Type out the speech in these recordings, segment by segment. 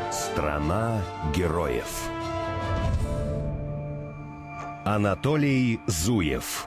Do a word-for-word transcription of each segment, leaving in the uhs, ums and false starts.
Страна героев. Анатолий Зуев.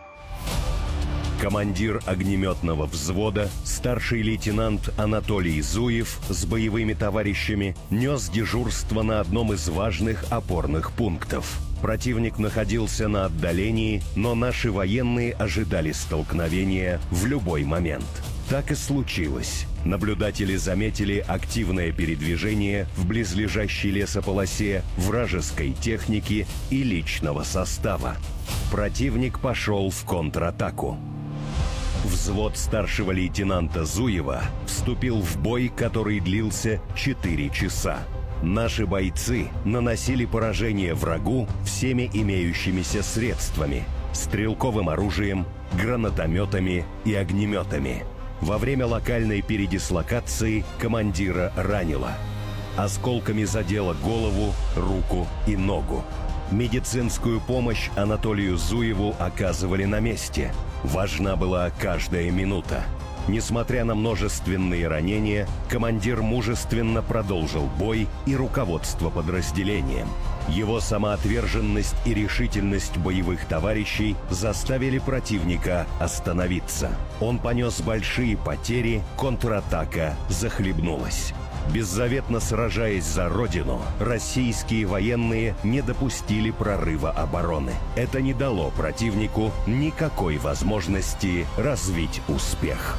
Командир огнеметного взвода, старший лейтенант Анатолий Зуев с боевыми товарищами нес дежурство на одном из важных опорных пунктов. Противник находился на отдалении, но наши военные ожидали столкновения в любой момент. Так и случилось. Наблюдатели заметили активное передвижение в близлежащей лесополосе вражеской техники и личного состава. Противник пошел в контратаку. Взвод старшего лейтенанта Зуева вступил в бой, который длился четыре часа. Наши бойцы наносили поражение врагу всеми имеющимися средствами – стрелковым оружием, гранатометами и огнеметами. Во время локальной передислокации командира ранило. Осколками задело голову, руку и ногу. Медицинскую помощь Анатолию Зуеву оказывали на месте. Важна была каждая минута. Несмотря на множественные ранения, командир мужественно продолжил бой и руководство подразделением. Его самоотверженность и решительность боевых товарищей заставили противника остановиться. Он понес большие потери, контратака захлебнулась. Беззаветно сражаясь за родину, российские военные не допустили прорыва обороны. Это не дало противнику никакой возможности развить успех.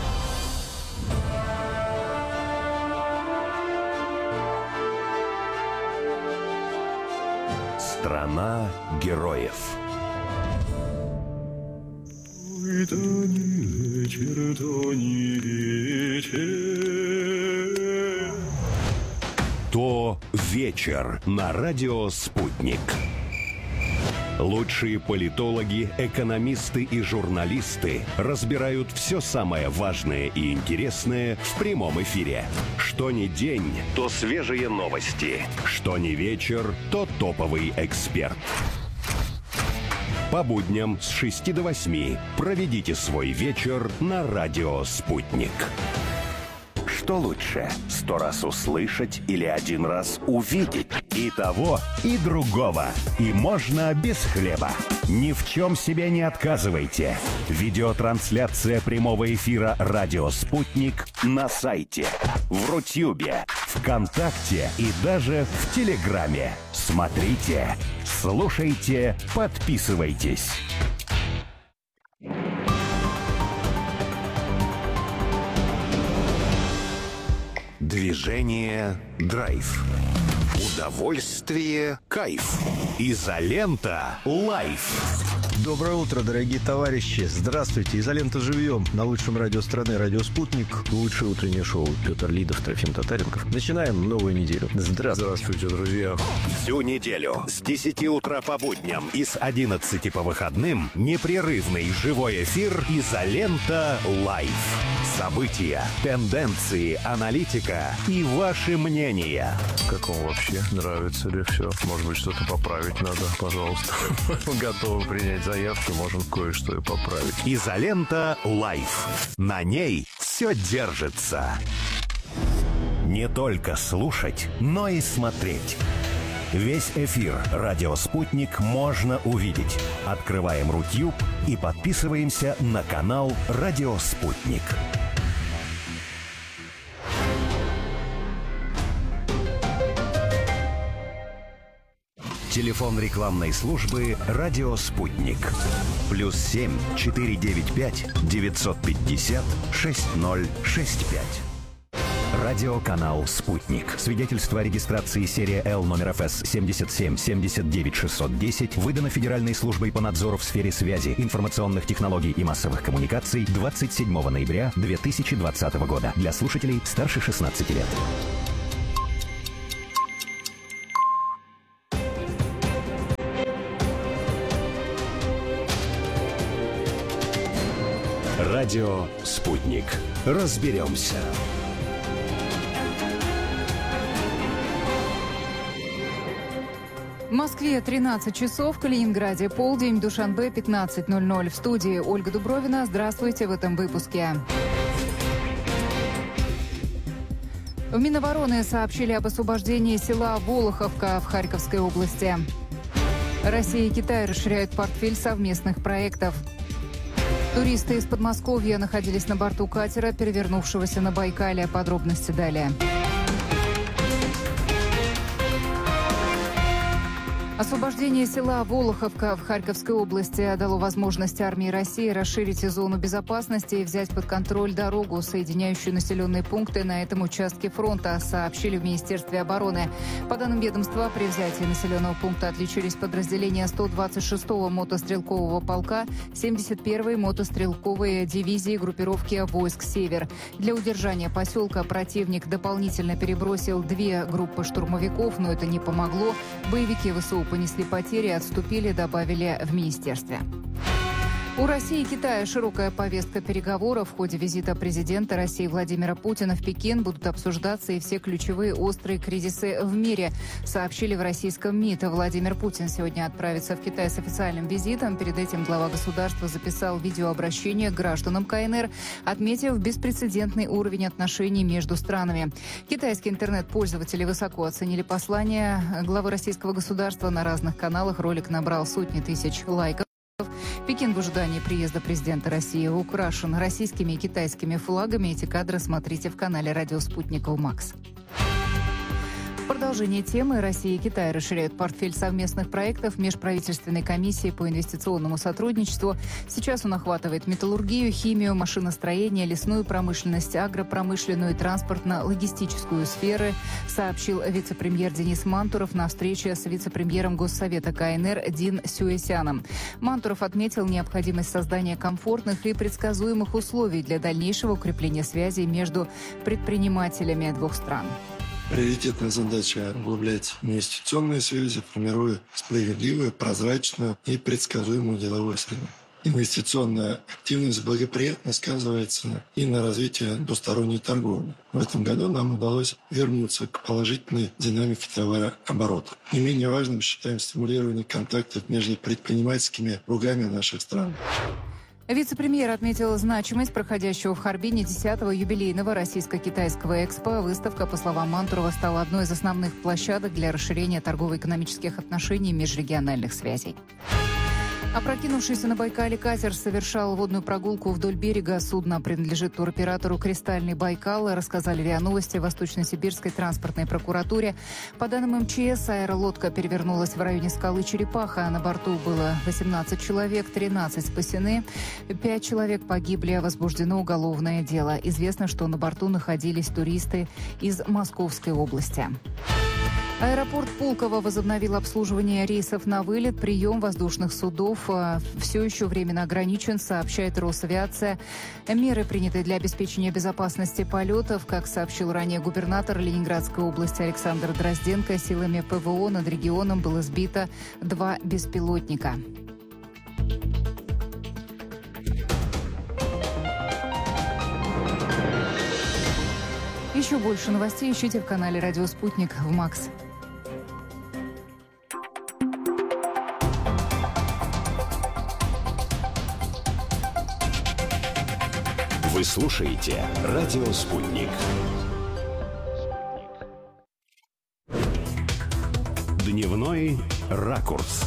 Страна героев. Ой, то не вечер, то не вечер. То вечер на радио «Спутник». Лучшие политологи, экономисты и журналисты разбирают все самое важное и интересное в прямом эфире. Что ни день, то свежие новости. Что ни вечер, то топовый эксперт. По будням с шести до восьми проведите свой вечер на радио «Спутник». Что лучше, сто раз услышать или один раз увидеть? И того, и другого. И можно без хлеба. Ни в чем себе не отказывайте. Видеотрансляция прямого эфира «Радио Спутник» на сайте, в Рутюбе, ВКонтакте и даже в Телеграме. Смотрите, слушайте, подписывайтесь. Движение «Драйв». Удовольствие «Кайф». Изолента «Лайф». Доброе утро, дорогие товарищи. Здравствуйте. Изолента живьем на лучшем радио страны, радио «Спутник». Лучшее утреннее шоу. Петр Лидов, Трофим Татаренков. Начинаем новую неделю. Здравствуйте. Здравствуйте, друзья. Всю неделю с десяти утра по будням и с одиннадцати по выходным непрерывный живой эфир «Изолента Лайф». События, тенденции, аналитика и ваши мнения. Как вам вообще? Нравится ли все? Может быть, что-то поправить надо? Пожалуйста. Готовы принять заявки, можем кое-что и поправить. «Изолента Лайф». На ней все держится. Не только слушать, но и смотреть. Весь эфир «Радио Спутник» можно увидеть. Открываем Рутюб и подписываемся на канал «Радио Спутник». Телефон рекламной службы «Радио Спутник». Плюс семь четыре девять пять девятьсот пятьдесят шесть ноль шесть пять. Радиоканал «Спутник». Свидетельство о регистрации серия Л номер эф эс семьдесят семь семьдесят девять шестьсот десять выдано Федеральной службой по надзору в сфере связи, информационных технологий и массовых коммуникаций двадцать седьмого ноября две тысячи двадцатого года. Для слушателей старше шестнадцати лет. Радио «Спутник». Разберемся. В Москве тринадцать часов, в Калининграде полдень, Душанбе пятнадцать ноль ноль. В студии Ольга Дубровина. Здравствуйте в этом выпуске. В Минобороны сообщили об освобождении села Волоховка в Харьковской области. Россия и Китай расширяют портфель совместных проектов. Туристы из Подмосковья находились на борту катера, перевернувшегося на Байкале. Подробности далее. Освобождение села Волоховка в Харьковской области дало возможность армии России расширить зону безопасности и взять под контроль дорогу, соединяющую населенные пункты на этом участке фронта, сообщили в Министерстве обороны. По данным ведомства, при взятии населенного пункта отличились подразделения сто двадцать шестого мотострелкового полка, семьдесят первой мотострелковой дивизии группировки войск «Север». Для удержания поселка противник дополнительно перебросил две группы штурмовиков, но это не помогло. Боевики ВСУ понесли потери, отступили, добавили в министерстве. У России и Китая широкая повестка переговоров. В ходе визита президента России Владимира Путина в Пекин будут обсуждаться и все ключевые острые кризисы в мире, сообщили в российском МИД. Владимир Путин сегодня отправится в Китай с официальным визитом. Перед этим глава государства записал видеообращение к гражданам КНР, отметив беспрецедентный уровень отношений между странами. Китайские интернет-пользователи высоко оценили послание главы российского государства. На разных каналах ролик набрал сотни тысяч лайков. Пекин в ожидании приезда президента России украшен российскими и китайскими флагами. Эти кадры смотрите в канале «Радио Спутник Макс». В продолжение темы Россия и Китай расширяют портфель совместных проектов межправительственной комиссии по инвестиционному сотрудничеству. Сейчас он охватывает металлургию, химию, машиностроение, лесную промышленность, агропромышленную и транспортно-логистическую сферы, сообщил вице-премьер Денис Мантуров на встрече с вице-премьером Госсовета КНР Дин Сюэсяном. Мантуров отметил необходимость создания комфортных и предсказуемых условий для дальнейшего укрепления связей между предпринимателями двух стран. Приоритетная задача – углублять инвестиционные связи, формируя справедливую, прозрачную и предсказуемую деловую среду. Инвестиционная активность благоприятно сказывается и на развитии двусторонней торговли. В этом году нам удалось вернуться к положительной динамике товарооборота. Не менее важным считаем стимулирование контактов между предпринимательскими кругами наших стран. Вице-премьер отметил значимость проходящего в Харбине десятого юбилейного российско-китайского экспо. Выставка, по словам Мантурова, стала одной из основных площадок для расширения торгово-экономических отношений и межрегиональных связей. Опрокинувшийся на Байкале катер совершал водную прогулку вдоль берега. Судно принадлежит туроператору «Кристальный Байкал», рассказали РИА Новости в Восточно-Сибирской транспортной прокуратуре. По данным МЧС, аэролодка перевернулась в районе скалы Черепаха. На борту было восемнадцать человек, тринадцать спасены, пять человек погибли, возбуждено уголовное дело. Известно, что на борту находились туристы из Московской области. Аэропорт Пулково возобновил обслуживание рейсов на вылет. Прием воздушных судов все еще временно ограничен, сообщает Росавиация. Меры приняты для обеспечения безопасности полетов. Как сообщил ранее губернатор Ленинградской области Александр Дрозденко, силами ПВО над регионом было сбито два беспилотника. Еще больше новостей ищите в канале «Радио Спутник» в Макс. Вы слушаете «Радио Спутник». Дневной ракурс.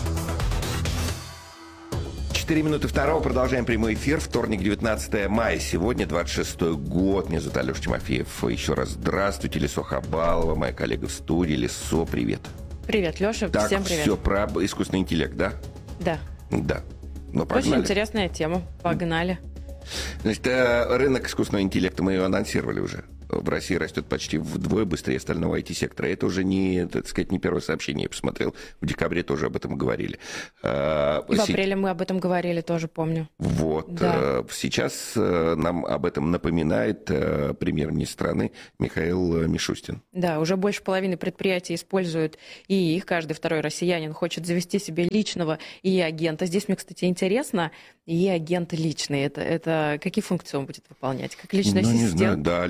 Четыре минуты второго. Продолжаем прямой эфир. Вторник, девятнадцатое мая. Сегодня двадцать шестой год. Меня зовут Алеша Тимофеев. Еще раз здравствуйте. Лисо Хабалова, моя коллега в студии. Лисо, привет. Привет, Леша. Так, всем привет. все про искусственный интеллект, да? Да. Да. Ну, погнали. Очень интересная тема. Погнали. Значит, рынок искусственного интеллекта, мы его анонсировали уже. В России растет почти вдвое быстрее остального ай ти-сектора. Это уже не, так сказать, не первое сообщение. Я посмотрел, в декабре тоже об этом говорили. И в апреле мы об этом говорили, тоже помню. Вот. Да. Сейчас нам об этом напоминает премьер-министр страны Михаил Мишустин. Да, уже больше половины предприятий используют и их. Каждый второй россиянин хочет завести себе личного и-агента. Здесь мне, кстати, интересно, и-агент личный. Это, это какие функции он будет выполнять? Как личный ну, ассистент? Не знаю, да, личный ассистент.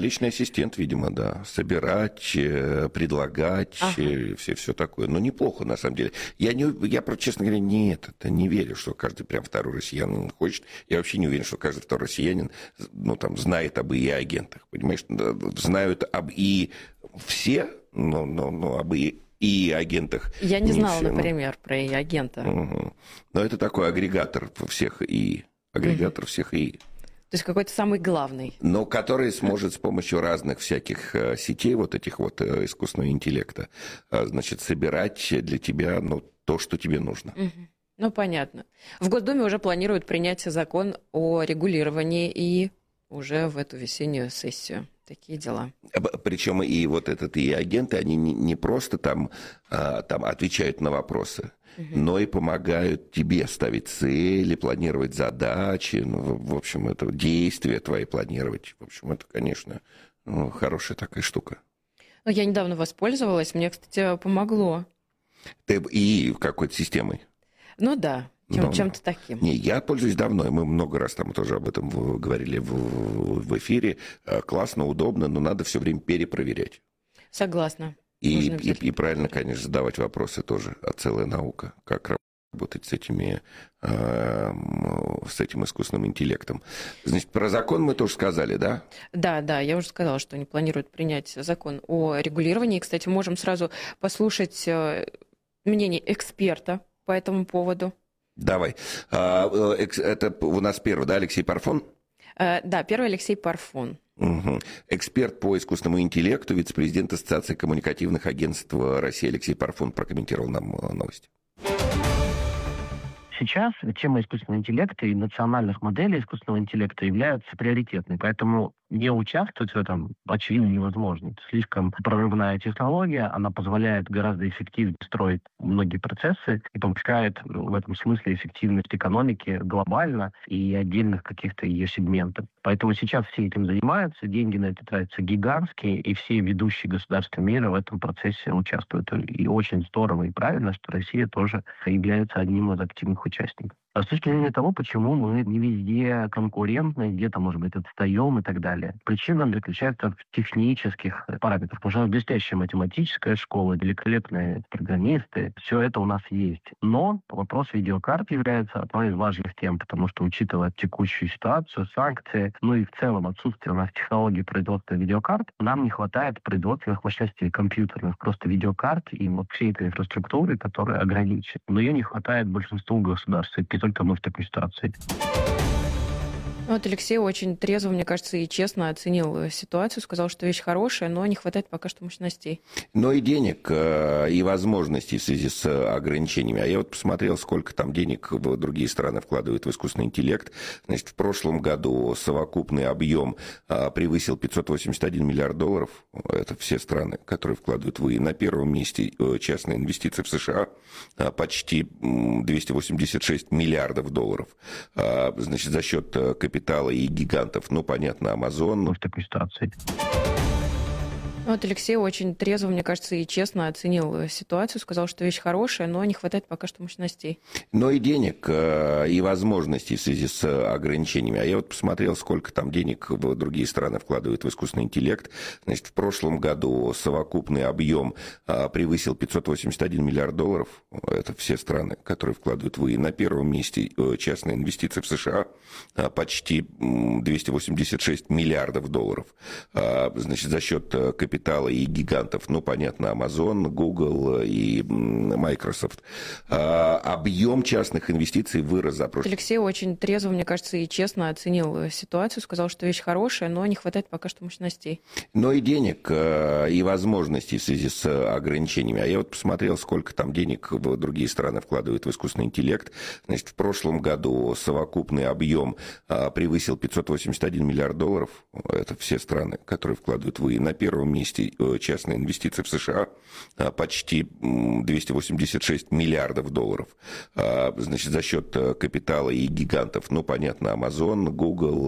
ассистент, видимо, да. Собирать, предлагать, ага. все, все такое. Но неплохо, на самом деле. Я, не, я честно говоря, не, это, не верю, что каждый прям второй россиянин хочет. Я вообще не уверен, что каждый второй россиянин ну, там, знает об ИИ-агентах. Понимаешь, знают об ИИ все, но, но, но об ИИ и агентах. Я не, не знала, все, например, ну, про и-агента. Угу. Но это такой агрегатор всех ИИ. Агрегатор угу. всех ИИ. То есть какой-то самый главный. Но который сможет с помощью разных всяких сетей, вот этих вот искусственного интеллекта, значит, собирать для тебя ну, то, что тебе нужно. Угу. Ну, понятно. В Госдуме уже планируют принять закон о регулировании ИИ уже в эту весеннюю сессию. Такие дела. Причем и вот этот и агенты, они не просто там, там отвечают на вопросы, угу. но и помогают тебе ставить цели, планировать задачи, ну, в общем, это действия твои планировать. В общем, это, конечно, ну, хорошая такая штука. Ну, я недавно воспользовалась, мне, кстати, помогло. Ты и какой-то системой? Ну да. Чем, Но, чем-то таким. Не, я пользуюсь давно, и мы много раз там тоже об этом говорили в, в эфире. Классно, удобно, но надо все время перепроверять. Согласна. И, и, и правильно, конечно, задавать вопросы тоже, а целая наука, как работать с этими, э, с этим искусственным интеллектом. Значит, про закон мы тоже сказали, да? Да, да, я уже сказала, что они планируют принять закон о регулировании. Кстати, можем сразу послушать мнение эксперта по этому поводу. Давай. Это у нас первый, да, Алексей Парфон? Да, первый Алексей Парфон. Угу. Эксперт по искусственному интеллекту, вице-президент Ассоциации коммуникативных агентств России Алексей Парфон прокомментировал нам новость. Сейчас тема искусственного интеллекта и национальных моделей искусственного интеллекта являются приоритетной, поэтому не участвовать в этом очевидно невозможно. Это слишком прорывная технология, она позволяет гораздо эффективнее строить многие процессы и помогает в этом смысле эффективность экономики глобально и отдельных каких-то ее сегментов. Поэтому сейчас все этим занимаются, деньги на это тратятся гигантские, и все ведущие государства мира в этом процессе участвуют. И очень здорово и правильно, что Россия тоже является одним из активных участников. А с точки зрения того, почему мы не везде конкурентны, где-то, может быть, отстаем и так далее. Причина заключается в технических параметрах. Потому что у нас блестящая математическая школа, великолепные программисты, все это у нас есть. Но вопрос видеокарт является одной из важных тем, потому что, учитывая текущую ситуацию, санкции, ну и в целом отсутствие у нас технологий производства видеокарт, нам не хватает производственных мощностей компьютерных, просто видеокарт и вот всей этой инфраструктуры, которая ограничена. Но ее не хватает большинству государств. И только мы в такой ситуации. Вот Алексей очень трезво, мне кажется, и честно оценил ситуацию, сказал, что вещь хорошая, но не хватает пока что мощностей. Но и денег, и возможностей в связи с ограничениями. А я вот посмотрел, сколько там денег в другие страны вкладывают в искусственный интеллект. Значит, в прошлом году совокупный объем превысил пятьсот восемьдесят один миллиард долларов. Это все страны, которые вкладывают в ИИ. На первом месте частные инвестиции в США почти двести восемьдесят шесть миллиардов долларов. Значит, за счет капитала и гигантов, ну, понятно, Amazon. В такой ситуации. Вот Алексей очень трезво, мне кажется, и честно оценил ситуацию, сказал, что вещь хорошая, но не хватает пока что мощностей. Но и денег, и возможностей в связи с ограничениями. А я вот посмотрел, сколько там денег в другие страны вкладывают в искусственный интеллект. Значит, в прошлом году совокупный объем превысил пятьсот восемьдесят один миллиард долларов. Это все страны, которые вкладывают в ИИ. На первом месте частные инвестиции в США почти двести восемьдесят шесть миллиардов долларов. Значит, за счет капитала и гигантов, ну, понятно, Amazon, Google и Microsoft. А, объем частных инвестиций вырос за прошлый. Алексей очень трезво, мне кажется, и честно оценил ситуацию, сказал, что вещь хорошая, но не хватает пока что мощностей. Но и денег, и возможностей в связи с ограничениями. А я вот посмотрел, сколько там денег в другие страны вкладывают в искусственный интеллект. Значит, в прошлом году совокупный объем превысил пятьсот восемьдесят один миллиард долларов. Это все страны, которые вкладывают в ИИ. На первом месте частные инвестиции в США почти двести восемьдесят шесть миллиардов долларов. Значит, за счет капитала и гигантов, ну, понятно, Amazon, Google